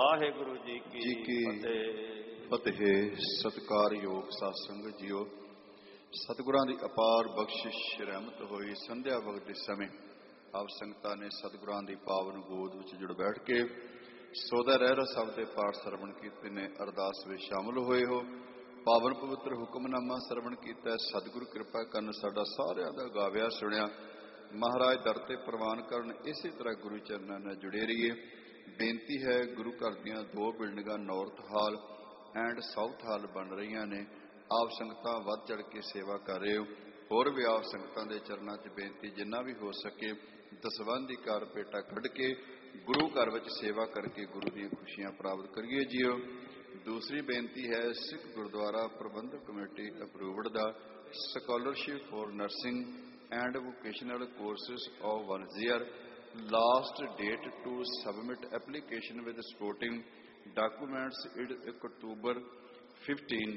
ਵਾਹਿਗੁਰੂ ਜੀ ਕੀ ਫਤਿਹ। ਸਤਿਕਾਰਯੋਗ ਸਾਧ ਸੰਗਤ ਜੀਓ, ਸਤਿਗੁਰਾਂ ਦੀ ਅਪਾਰ ਬਖਸ਼ਿਸ਼ ਰਹਿਮਤ ਹੋਈ। ਸੰਧਿਆ ਵਕਤ ਦੇ ਸਮੇਂ ਆਪ ਸੰਗਤਾਂ ਨੇ ਸਤਿਗੁਰਾਂ ਦੀ ਪਾਵਨ ਗੋਦ ਵਿੱਚ ਜੁੜ ਬੈਠ ਕੇ ਸੋਦਾ ਰਹਿ ਸ਼ਬਦ ਦੇ ਪਾਠ ਸਰਵਣ ਕੀਤੇ ਨੇ। ਅਰਦਾਸ ਵਿੱਚ ਸ਼ਾਮਲ ਹੋਏ ਹੋ। ਪਾਵਨ ਪਵਿੱਤਰ ਹੁਕਮਨਾਮਾ ਸਰਵਣ ਕੀਤਾ। ਸਤਿਗੁਰੂ ਕਿਰਪਾ ਕਰਨ ਸਾਡਾ ਸਾਰਿਆਂ ਦਾ ਗਾਵਿਆ ਸੁਣਿਆ ਮਹਾਰਾਜ ਦਰ ਤੇ ਪ੍ਰਵਾਨ ਕਰਨ। ਇਸੇ ਤਰ੍ਹਾਂ ਗੁਰੂ ਚਰਨਾਂ ਨਾਲ ਜੁੜੇ ਰਹੀਏ। ਬੇਨਤੀ ਹੈ, ਗੁਰੂ ਘਰ ਦੀਆਂ 2 ਬਿਲਡਿੰਗਾਂ ਨਾਰਥ ਹਾਲ ਐਂਡ ਸਾਊਥ ਹਾਲ ਬਣ ਰਹੀਆਂ ਨੇ। ਆਪ ਸੰਗਤਾਂ ਵੱਧ ਚੜ ਕੇ ਸੇਵਾ ਕਰ ਰਹੇ ਹੋ। ਹੋਰ ਵੀ ਆਪ ਸੰਗਤਾਂ ਦੇ ਚਰਨਾਂ 'ਚ ਬੇਨਤੀ, ਜਿੰਨਾ ਵੀ ਹੋ ਸਕੇ ਦਸਵੰਧ ਦੀ ਕਾਰਪੇਟਾ ਕੱਢ ਕੇ ਗੁਰੂ ਘਰ ਵਿੱਚ ਸੇਵਾ ਕਰਕੇ ਗੁਰੂ ਦੀਆਂ ਖੁਸ਼ੀਆਂ ਪ੍ਰਾਪਤ ਕਰੀਏ ਜੀਓ। ਦੂਸਰੀ ਬੇਨਤੀ ਹੈ, ਸਿੱਖ ਗੁਰਦੁਆਰਾ ਪ੍ਰਬੰਧਕ committee approved the scholarship for nursing and vocational courses of 1 year। Last date to submit application with supporting documents is October 15,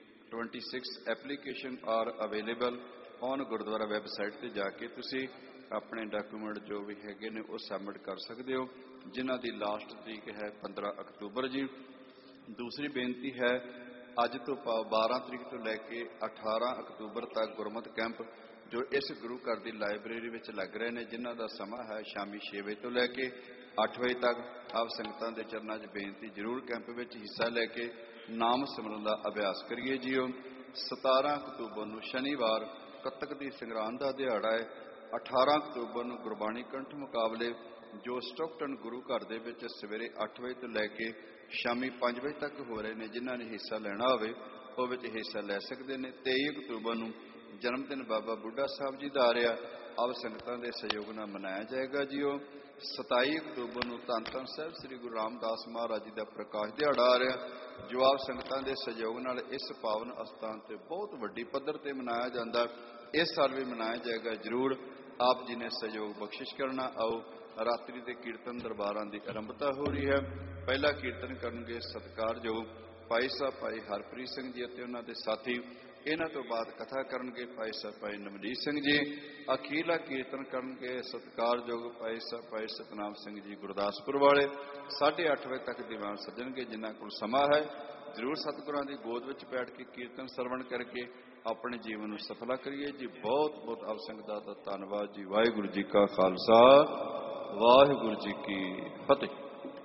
26। Application are available on Gurdwara website ਤੇ ਜਾ ਕੇ ਤੁਸੀਂ ਆਪਣੇ ਡਾਕੂਮੈਂਟ ਜੋ ਵੀ ਹੈਗੇ ਨੇ ਉਹ ਸਬਮਿਟ ਕਰ ਸਕਦੇ ਹੋ, ਜਿਨ੍ਹਾਂ ਦੀ ਲਾਸਟ ਤਰੀਕ ਹੈ 15 ਅਕਤੂਬਰ ਜੀ। ਦੂਸਰੀ ਬੇਨਤੀ ਹੈ, ਅੱਜ ਤੋਂ 12 ਤਰੀਕ ਤੋਂ ਲੈ ਕੇ 18 ਅਕਤੂਬਰ ਤੱਕ ਗੁਰਮਤਿ ਕੈਂਪ ਜੋ ਇਸ ਗੁਰੂ ਘਰ ਦੀ ਲਾਇਬ੍ਰੇਰੀ ਵਿੱਚ ਲੱਗ ਰਹੇ ਨੇ, ਜਿਨ੍ਹਾਂ ਦਾ ਸਮਾਂ ਹੈ ਸ਼ਾਮੀ 6 ਵਜੇ ਤੋਂ ਲੈ ਕੇ 8 ਵਜੇ ਤੱਕ। ਆਪ ਸੰਗਤਾਂ ਦੇ ਚਰਨਾਂ 'ਚ ਬੇਨਤੀ, ਜ਼ਰੂਰ ਕੈਂਪ ਵਿੱਚ ਹਿੱਸਾ ਲੈ ਕੇ ਨਾਮ ਸਿਮਰਨ ਦਾ ਅਭਿਆਸ ਕਰੀਏ ਜੀਓ। 17 ਅਕਤੂਬਰ ਨੂੰ ਸ਼ਨੀਵਾਰ ਕੱਤਕ ਦੀ ਸੰਗਰਾਂਦ ਦਾ ਦਿਹਾੜਾ ਹੈ। 18 ਅਕਤੂਬਰ ਨੂੰ ਗੁਰਬਾਣੀ ਕੰਠ ਮੁਕਾਬਲੇ ਜੋ ਸਟੋਕਟਨ ਗੁਰੂ ਘਰ ਦੇ ਵਿੱਚ ਸਵੇਰੇ 8 ਵਜੇ ਤੋਂ ਲੈ ਕੇ ਸ਼ਾਮੀ 5 ਵਜੇ ਤੱਕ ਹੋ ਰਹੇ ਨੇ। ਜਿਨ੍ਹਾਂ ਨੇ ਹਿੱਸਾ ਲੈਣਾ ਹੋਵੇ ਉਹ ਵਿੱਚ ਹਿੱਸਾ ਲੈ ਸਕਦੇ ਨੇ। 23 ਅਕਤੂਬਰ ਨੂੰ ਜਨਮ ਦਿਨ ਬਾਬਾ ਬੁੱਢਾ ਸਾਹਿਬ ਜੀ ਦਾ ਆ ਰਿਹਾ, ਆਪ ਸੰਗਤਾਂ ਦੇ ਸਹਿਯੋਗ ਨਾਲ ਮਨਾਇਆ ਜਾਏਗਾ ਜੀਓ। 27 ਅਕਤੂਬਰ ਨੂੰ ਧੰਨ ਧੰਨ ਸਾਹਿਬ ਸ੍ਰੀ ਗੁਰੂ ਰਾਮਦਾਸ ਮਹਾਰਾਜ ਜੀ ਦਾ ਪ੍ਰਕਾਸ਼ ਦਿਹਾੜਾ ਆ ਰਿਹਾ, ਜੋ ਆਪ ਸੰਗਤਾਂ ਦੇ ਸਹਿਯੋਗ ਨਾਲ ਇਸ ਪਾਵਨ ਅਸਥਾਨ ਤੇ ਬਹੁਤ ਵੱਡੀ ਪੱਧਰ ਤੇ ਮਨਾਇਆ ਜਾਂਦਾ। ਇਸ ਸਾਲ ਵੀ ਮਨਾਇਆ ਜਾਏਗਾ ਜ਼ਰੂਰ। ਆਪ ਜੀ ਨੇ ਸਹਿਯੋਗ ਬਖਸ਼ਿਸ਼ ਕਰਨਾ। ਆਓ, ਰਾਤਰੀ ਦੇ ਕੀਰਤਨ ਦਰਬਾਰਾਂ ਦੀ ਆਰੰਭਤਾ ਹੋ ਰਹੀ ਹੈ। ਪਹਿਲਾ ਕੀਰਤਨ ਕਰਨਗੇ ਸਤਿਕਾਰਯੋਗ ਭਾਈ ਸਾਹਿਬ ਭਾਈ ਹਰਪ੍ਰੀਤ ਸਿੰਘ ਜੀ ਅਤੇ ਉਹਨਾਂ ਦੇ ਸਾਥੀ। ਇਹਨਾਂ ਤੋਂ ਬਾਅਦ ਕਥਾ ਕਰਨਗੇ ਭਾਈ ਸਾਹਿਬ ਭਾਈ ਨਵਨੀਤ ਸਿੰਘ ਜੀ। ਅਖੀਰਲਾ ਕੀਰਤਨ ਕਰਨਗੇ ਸਤਿਕਾਰਯੋਗ ਭਾਈ ਸਾਹਿਬ ਭਾਈ ਸਤਨਾਮ ਸਿੰਘ ਜੀ ਗੁਰਦਾਸਪੁਰ ਵਾਲੇ। 8:30 ਵਜੇ ਤੱਕ ਦੀਵਾਨ ਸੱਜਣਗੇ। ਜਿਨ੍ਹਾਂ ਕੋਲ ਸਮਾਂ ਹੈ ਜ਼ਰੂਰ ਸਤਿਗੁਰਾਂ ਦੀ ਗੋਦ ਵਿੱਚ ਬੈਠ ਕੇ ਕੀਰਤਨ ਸਰਵਣ ਕਰਕੇ ਆਪਣੇ ਜੀਵਨ ਨੂੰ ਸਫਲਾ ਕਰੀਏ ਜੀ। ਬਹੁਤ ਬਹੁਤ ਆਪ ਸੰਗਤਾਂ ਦਾ ਧੰਨਵਾਦ ਜੀ। ਵਾਹਿਗੁਰੂ ਜੀ ਕਾ ਖਾਲਸਾ, ਵਾਹਿਗੁਰੂ ਜੀ ਕੀ ਫਤਿਹ।